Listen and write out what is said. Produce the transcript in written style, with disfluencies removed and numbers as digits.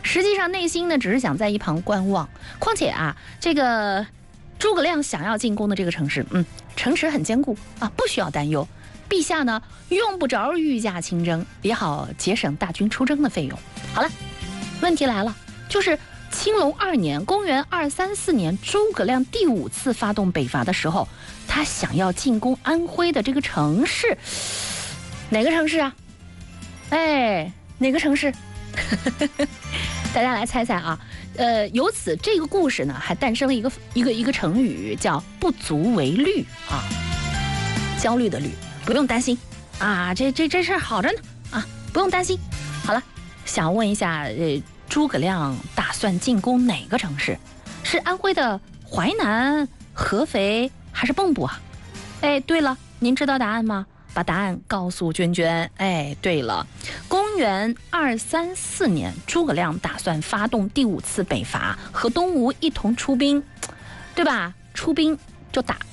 实际上内心呢只是想在一旁观望。况且啊，这个诸葛亮想要进攻的这个城市，城池很坚固啊，不需要担忧。陛下呢用不着御驾亲征，也好节省大军出征的费用。好了，问题来了，就是青龙2年，公元234年，诸葛亮第5次发动北伐的时候，他想要进攻安徽的这个城市，哪个城市啊？哪个城市？大家来猜猜啊！由此这个故事呢，还诞生了一个成语，叫不足为虑啊，焦虑的虑。不用担心啊，这事儿好着呢啊，不用担心。好了，想问一下，诸葛亮打算进攻哪个城市？是安徽的淮南、合肥还是蚌埠啊？对了，您知道答案吗？把答案告诉娟娟。对了，公元234年，诸葛亮打算发动第5次北伐，和东吴一同出兵，对吧？出兵就打